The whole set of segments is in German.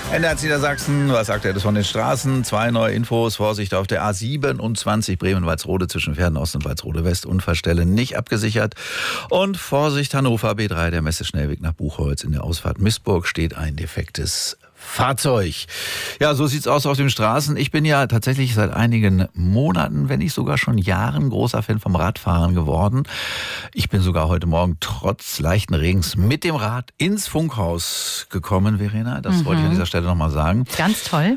NDR Niedersachsen, was sagt er von den Straßen? 2 neue Infos. Vorsicht auf der A27 Bremen-Walsrode zwischen Pferden-Ost und Walsrode-West. Unfallstelle nicht abgesichert. Und Vorsicht Hannover B3, der Messeschnellweg nach Buchholz. In der Ausfahrt Missburg steht ein defektes Fahrzeug. Ja, so sieht's aus auf den Straßen. Ich bin ja tatsächlich seit einigen Monaten, wenn nicht sogar schon Jahren, großer Fan vom Radfahren geworden. Ich bin sogar heute Morgen trotz leichten Regens mit dem Rad ins Funkhaus gekommen, Verena. Das wollte ich an dieser Stelle nochmal sagen. Ganz toll.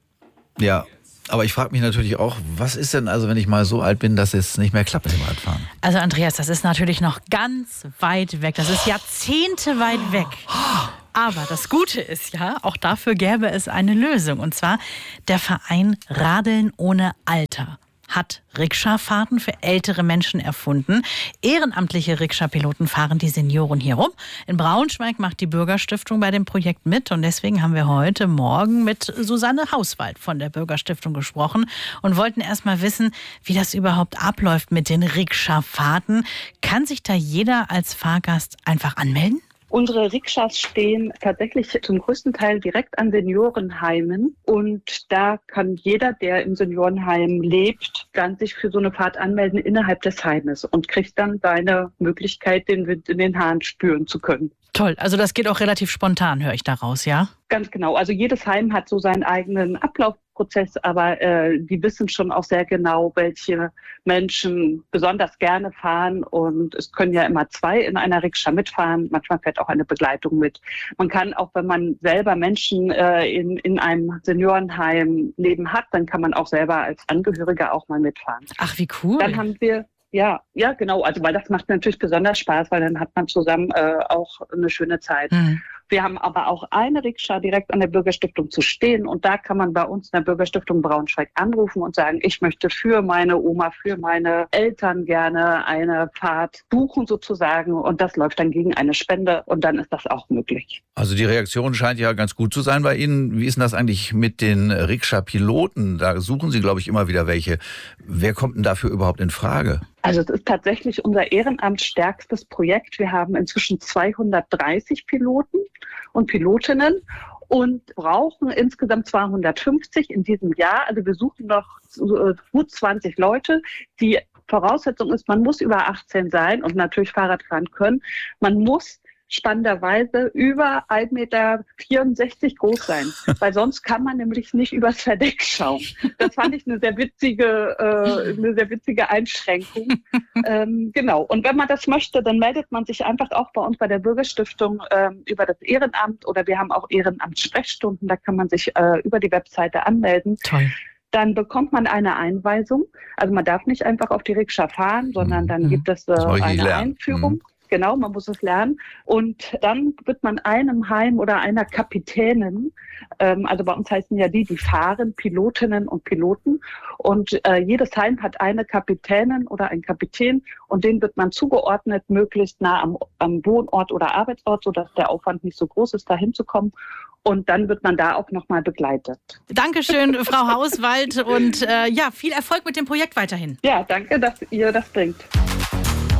Ja. Aber ich frage mich natürlich auch, was ist denn also, wenn ich mal so alt bin, dass es nicht mehr klappt mit dem Radfahren? Also Andreas, das ist natürlich noch ganz weit weg. Das ist Jahrzehnte weit weg. Aber das Gute ist ja, auch dafür gäbe es eine Lösung. Und zwar der Verein Radeln ohne Alter hat Rikscha-Fahrten für ältere Menschen erfunden. Ehrenamtliche Rikscha-Piloten fahren die Senioren hier rum. In Braunschweig macht die Bürgerstiftung bei dem Projekt mit. Und deswegen haben wir heute Morgen mit Susanne Hauswald von der Bürgerstiftung gesprochen und wollten erst mal wissen, wie das überhaupt abläuft mit den Rikscha-Fahrten. Kann sich da jeder als Fahrgast einfach anmelden? Unsere Rikschas stehen tatsächlich zum größten Teil direkt an Seniorenheimen und da kann jeder, der im Seniorenheim lebt, dann sich für so eine Fahrt anmelden innerhalb des Heimes und kriegt dann seine Möglichkeit, den Wind in den Haaren spüren zu können. Toll, also das geht auch relativ spontan, höre ich daraus, ja? Ganz genau, also jedes Heim hat so seinen eigenen Ablaufprozess, aber die wissen schon auch sehr genau, welche Menschen besonders gerne fahren und es können ja immer 2 in einer Rikscha mitfahren, manchmal fährt auch eine Begleitung mit. Man kann auch, wenn man selber Menschen in einem Seniorenheim leben hat, dann kann man auch selber als Angehöriger auch mal mitfahren. Ach, wie cool. Dann haben wir Ja, genau. Also weil das macht natürlich besonders Spaß, weil dann hat man zusammen auch eine schöne Zeit. Mhm. Wir haben aber auch eine Rikscha direkt an der Bürgerstiftung zu stehen und da kann man bei uns in der Bürgerstiftung Braunschweig anrufen und sagen, ich möchte für meine Oma, für meine Eltern gerne eine Fahrt buchen sozusagen und das läuft dann gegen eine Spende und dann ist das auch möglich. Also die Reaktion scheint ja ganz gut zu sein bei Ihnen. Wie ist denn das eigentlich mit den Rikscha-Piloten? Da suchen Sie, glaube ich, immer wieder welche. Wer kommt denn dafür überhaupt in Frage? Also es ist tatsächlich unser ehrenamtsstärkstes Projekt. Wir haben inzwischen 230 Piloten und Pilotinnen und brauchen insgesamt 250 in diesem Jahr. Also wir suchen noch gut 20 Leute. Die Voraussetzung ist, man muss über 18 sein und natürlich Fahrrad fahren können. Man muss spannenderweise über 1,64 Meter groß sein, weil sonst kann man nämlich nicht übers Verdeck schauen. Das fand ich eine sehr witzige Einschränkung. Genau. Und wenn man das möchte, dann meldet man sich einfach auch bei uns bei der Bürgerstiftung über das Ehrenamt oder wir haben auch Ehrenamtssprechstunden, da kann man sich über die Webseite anmelden. Toll. Dann bekommt man eine Einweisung. Also man darf nicht einfach auf die Rikscha fahren, sondern dann gibt es eine Einführung. Genau, man muss es lernen. Und dann wird man einem Heim oder einer Kapitänin, also bei uns heißen ja die fahren, Pilotinnen und Piloten. Und jedes Heim hat eine Kapitänin oder einen Kapitän und denen wird man zugeordnet, möglichst nah am Wohnort oder Arbeitsort, sodass der Aufwand nicht so groß ist, da hinzukommen. Und dann wird man da auch nochmal begleitet. Dankeschön, Frau Hauswald. Und viel Erfolg mit dem Projekt weiterhin. Ja, danke, dass ihr das bringt.